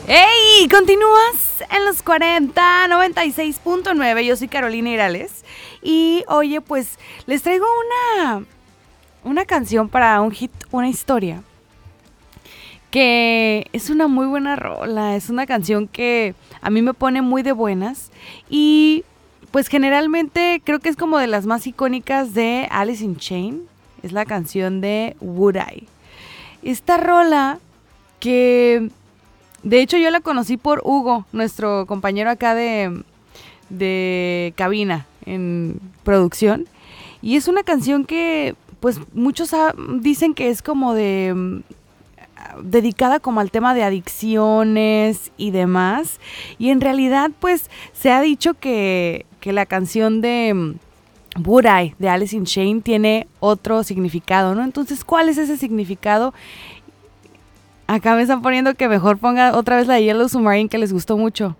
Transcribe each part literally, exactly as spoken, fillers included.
¡Hey! Continúas en los cuarenta, noventa y seis punto nueve. Yo soy Carolina Irales. Y oye, pues les traigo una, una canción para un hit, una historia. Que es una muy buena rola. Es una canción que a mí me pone muy de buenas. Y pues generalmente creo que es como de las más icónicas de Alice in Chains. Es la canción de Would I. Esta rola que... De hecho, yo la conocí por Hugo, nuestro compañero acá de, de cabina en producción. Y es una canción que, pues, muchos ha, dicen que es como de... dedicada como al tema de adicciones y demás. Y en realidad, pues, se ha dicho que, que la canción de Would I, de Alice in Chains, tiene otro significado, ¿no? Entonces, ¿cuál es ese significado? Acá me están poniendo que mejor ponga otra vez la de Yellow Submarine, que les gustó mucho.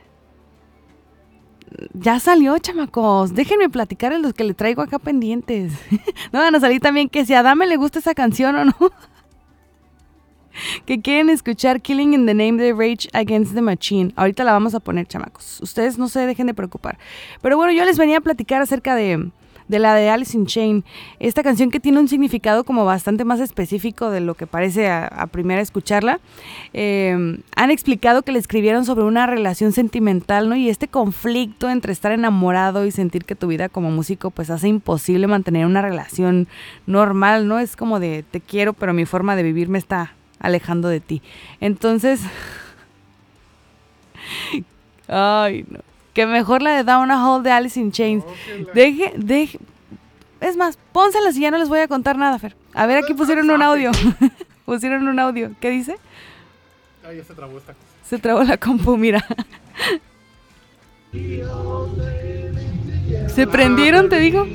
Ya salió, chamacos. Déjenme platicar en los que le traigo acá pendientes. No van a salir también que si a Dame le gusta esa canción o no. Que quieren escuchar Killing in the Name de Rage Against the Machine. Ahorita la vamos a poner, chamacos. Ustedes no se dejen de preocupar. Pero bueno, yo les venía a platicar acerca de... de la de Alice in Chains, esta canción que tiene un significado como bastante más específico de lo que parece a, a primera escucharla. Eh, han explicado que le escribieron sobre una relación sentimental, ¿no? Y este conflicto entre estar enamorado y sentir que tu vida como músico pues hace imposible mantener una relación normal, ¿no? Es como de te quiero, pero mi forma de vivir me está alejando de ti. Entonces, ay, no. Que mejor la de Down a Hole de Alice in Chains. Deje, deje. Es más, pónselas y ya no les voy a contar nada, Fer. A ver, aquí pusieron un audio. Pusieron un audio. ¿Qué dice? Ay, ya se trabó esta cosa. Se trabó la compu, mira. Se prendieron, te digo.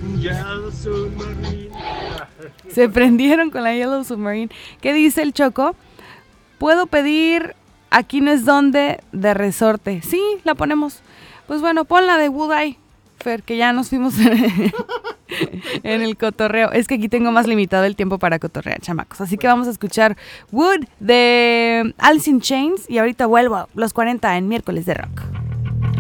Se prendieron con la Yellow Submarine. ¿Qué dice el Choco? Puedo pedir... Aquí no es donde de Resorte. Sí, la ponemos. Pues bueno, pon la de Would I, Fer, que ya nos fuimos en el cotorreo. Es que aquí tengo más limitado el tiempo para cotorrear, chamacos. Así que vamos a escuchar Would de Alice in Chains y ahorita vuelvo a los cuarenta en Miércoles de Rock.